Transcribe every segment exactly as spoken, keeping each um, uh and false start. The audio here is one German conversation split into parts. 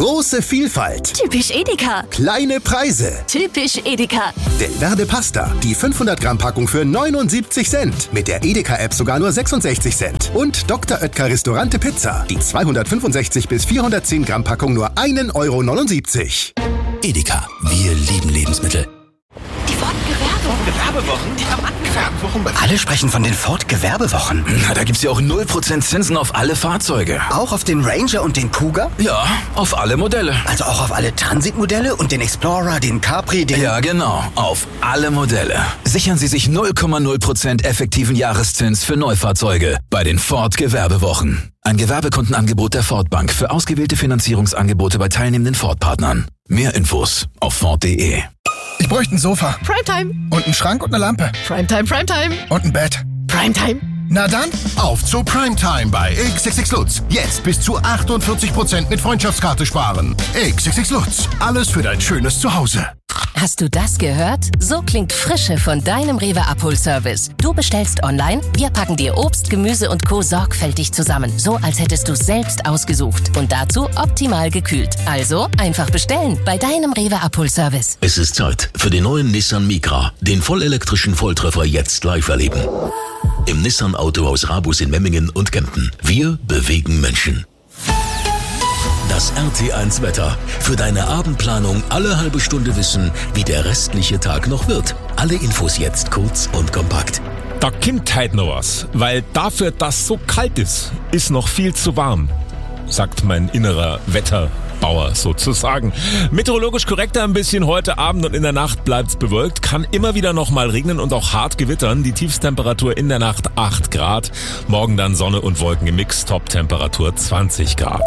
Große Vielfalt. Typisch Edeka. Kleine Preise. Typisch Edeka. Delverde Pasta. Die fünfhundert Gramm Packung für neunundsiebzig Cent. Mit der Edeka-App sogar nur sechsundsechzig Cent. Und Doktor Oetker Restaurante Pizza. Die zweihundertfünfundsechzig bis vierhundertzehn Gramm Packung nur ein Euro neunundsiebzig. Edeka. Wir lieben Lebensmittel. Die Ford-Gewerbewochen. Gewerbewochen? Die Gewerbewochen? Alle sprechen von den Ford-Gewerbewochen. Na, da gibt's ja auch null Prozent Zinsen auf alle Fahrzeuge. Auch auf den Ranger und den Kuga? Ja, auf alle Modelle. Also auch auf alle Transit-Modelle und den Explorer, den Capri, den... Ja, genau. Auf alle Modelle. Sichern Sie sich null Komma null Prozent effektiven Jahreszins für Neufahrzeuge bei den Ford-Gewerbewochen. Ein Gewerbekundenangebot der Ford Bank für ausgewählte Finanzierungsangebote bei teilnehmenden Ford-Partnern. Mehr Infos auf Ford punkt de. Ich bräuchte ein Sofa. Primetime. Und einen Schrank und eine Lampe. Primetime, Primetime. Und ein Bett. Primetime. Na dann, auf zu Primetime bei X X X Lutz. Jetzt bis zu achtundvierzig Prozent mit Freundschaftskarte sparen. X X X Lutz. Alles für dein schönes Zuhause. Hast du das gehört? So klingt Frische von deinem Rewe Abholservice. Du bestellst online, wir packen dir Obst, Gemüse und Co. sorgfältig zusammen. So, als hättest du es selbst ausgesucht. Und dazu optimal gekühlt. Also einfach bestellen bei deinem Rewe Abholservice. Es ist Zeit für den neuen Nissan Micra. Den vollelektrischen Volltreffer jetzt live erleben. Im Nissan Autohaus Rabus in Memmingen und Kempten. Wir bewegen Menschen. Das R T eins Wetter. Für deine Abendplanung alle halbe Stunde wissen, wie der restliche Tag noch wird. Alle Infos jetzt kurz und kompakt. Da kommt halt noch was, weil dafür, dass so kalt ist, ist noch viel zu warm, sagt mein innerer Wetterbauer sozusagen. Meteorologisch korrekter ein bisschen heute Abend und in der Nacht bleibt's bewölkt, kann immer wieder noch mal regnen und auch hart gewittern. Die Tiefstemperatur in der Nacht acht Grad, morgen dann Sonne und Wolken gemixt, Top-Temperatur zwanzig Grad.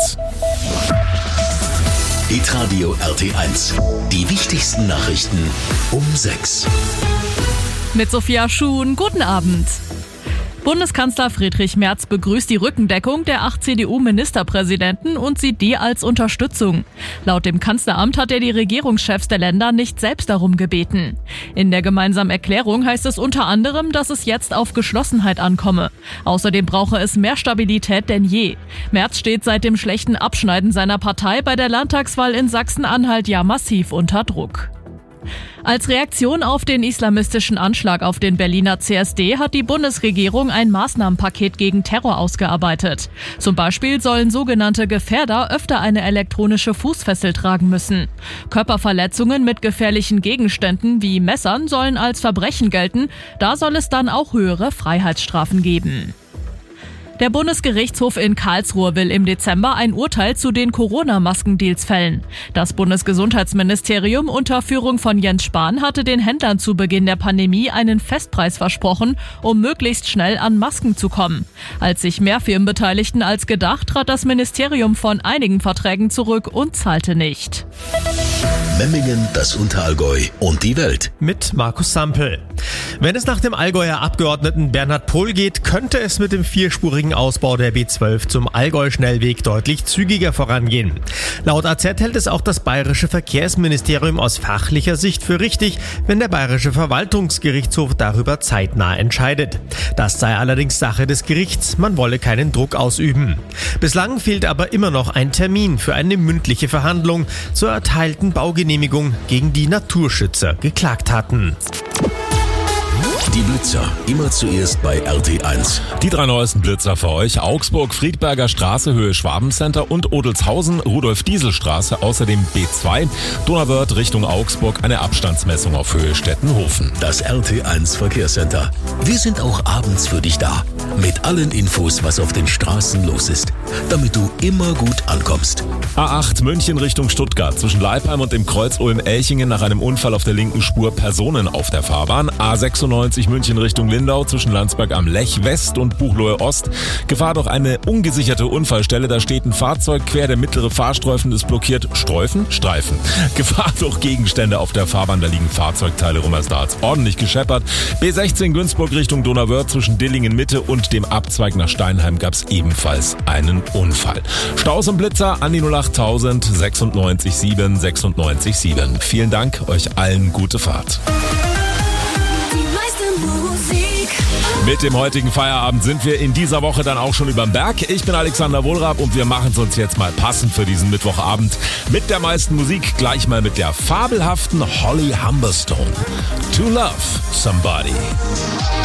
Hitradio R T eins. Die wichtigsten Nachrichten um sechs. Mit Sophia Schuhn, guten Abend. Bundeskanzler Friedrich Merz begrüßt die Rückendeckung der acht C D U-Ministerpräsidenten und sieht die als Unterstützung. Laut dem Kanzleramt hat er die Regierungschefs der Länder nicht selbst darum gebeten. In der gemeinsamen Erklärung heißt es unter anderem, dass es jetzt auf Geschlossenheit ankomme. Außerdem brauche es mehr Stabilität denn je. Merz steht seit dem schlechten Abschneiden seiner Partei bei der Landtagswahl in Sachsen-Anhalt ja massiv unter Druck. Als Reaktion auf den islamistischen Anschlag auf den Berliner C S D hat die Bundesregierung ein Maßnahmenpaket gegen Terror ausgearbeitet. Zum Beispiel sollen sogenannte Gefährder öfter eine elektronische Fußfessel tragen müssen. Körperverletzungen mit gefährlichen Gegenständen wie Messern sollen als Verbrechen gelten. Da soll es dann auch höhere Freiheitsstrafen geben. Der Bundesgerichtshof in Karlsruhe will im Dezember ein Urteil zu den Corona-Maskendeals fällen. Das Bundesgesundheitsministerium unter Führung von Jens Spahn hatte den Händlern zu Beginn der Pandemie einen Festpreis versprochen, um möglichst schnell an Masken zu kommen. Als sich mehr Firmen beteiligten als gedacht, trat das Ministerium von einigen Verträgen zurück und zahlte nicht. Memmingen, das Unterallgäu und die Welt. Mit Markus Sampel. Wenn es nach dem Allgäuer Abgeordneten Bernhard Pohl geht, könnte es mit dem vierspurigen Ausbau der B zwölf zum Allgäu-Schnellweg deutlich zügiger vorangehen. Laut A Z hält es auch das Bayerische Verkehrsministerium aus fachlicher Sicht für richtig, wenn der Bayerische Verwaltungsgerichtshof darüber zeitnah entscheidet. Das sei allerdings Sache des Gerichts, man wolle keinen Druck ausüben. Bislang fehlt aber immer noch ein Termin für eine mündliche Verhandlung zur erteilten Baugenehmigung, gegen die Naturschützer geklagt hatten. Die Blitzer, immer zuerst bei R T eins. Die drei neuesten Blitzer für euch: Augsburg, Friedberger Straße, Höhe Schwabencenter und Odelshausen, Rudolf-Diesel-Straße, außerdem B zwei. Donauwörth Richtung Augsburg, eine Abstandsmessung auf Höhe Stettenhofen. Das R T eins Verkehrscenter. Wir sind auch abends für dich da. Mit allen Infos, was auf den Straßen los ist. Damit du immer gut ankommst. A acht München Richtung Stuttgart. Zwischen Leipheim und dem Kreuz Ulm-Elchingen nach einem Unfall auf der linken Spur Personen auf der Fahrbahn. A sechsundneunzig München Richtung Lindau zwischen Landsberg am Lech West und Buchloe Ost. Gefahr durch eine ungesicherte Unfallstelle. Da steht ein Fahrzeug quer, der mittlere Fahrstreifen ist blockiert. Streifen? Streifen. Gefahr durch Gegenstände auf der Fahrbahn. Da liegen Fahrzeugteile rum. Es da hat's ordentlich gescheppert. B sechzehn Günzburg Richtung Donauwörth zwischen Dillingen Mitte und dem Abzweig nach Steinheim gab's ebenfalls einen Unfall. Staus und Blitzer an die null achttausend sechsundneunzig sieben sechsundneunzig sieben. Vielen Dank, euch allen gute Fahrt. Die meiste Musik. Mit dem heutigen Feierabend sind wir in dieser Woche dann auch schon überm Berg. Ich bin Alexander Wohlrab und wir machen es uns jetzt mal passend für diesen Mittwochabend mit der meisten Musik. Gleich mal mit der fabelhaften Holly Humberstone. To Love Somebody.